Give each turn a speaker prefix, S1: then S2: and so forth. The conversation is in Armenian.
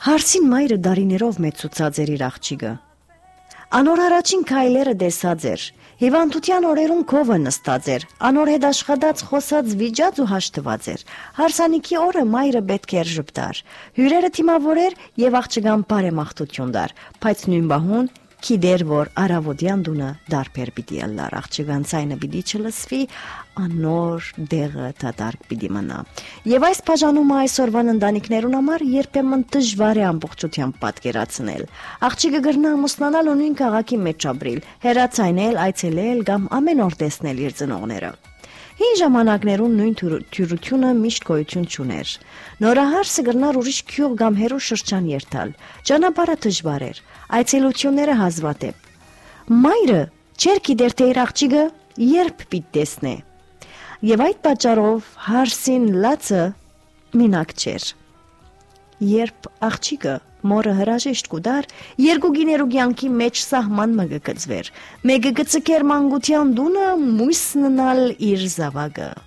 S1: Հարսին մայրը դարիներով մեծացած էր իր աղջիկը։ Անոր առաջին քայլերը տեսած էր, հիվանդության օրերուն քովը նստած էր, անոր հետ աշխատած խոսած վիճած ու հաշտված էր։ Հարսանիքի օրը մայրը պետք էր ժպտար, հյուրերը թիմավորեր եւ աղջկան բարեմաղթություն դար, բայց նույն բահուն գիտեր, որ արավոտյան դունը դարբեր պիտի ելլար, աղջկան ցայնը պիտի չլսվի, անոր դեղը դատարկ պիտի մնա։ Եվ այս բաժանումը այսօրվան ընտանիքներուն համար երբեմն դժվար է ամբողջությամբ պատկերացնել։ Աղջիկը գրնա ամուսնանալ ու նույն քաղաքի մեջ ապրիլ, հեռացայնել, այցելել կամ ամեն օր տեսնել իր ծնողները։ Հին ժամանակներուն նույն թյուրությունը միշտ գոյություն չուներ։ Նորահարսը գրնար ուրիշ քյուղ կամ հերու շրջան երթալ։ Ճանապարհը դժվար էր, այցելությունները հազվադեպ։ Մայրը չէր գիտեր, թե իր աղջիկը երբ պիտի տեսնե։ Եվ այդ պատճառով Հարսին լացը մինակ չէր։ Երբ աղջիկը մորը հրաժեշտ կուդար, երկու գիներու կյանքի մեջ սահման մը գծվեր։ Մեկը գծկեր մանկության դունը, մույսննալ իր զավակը։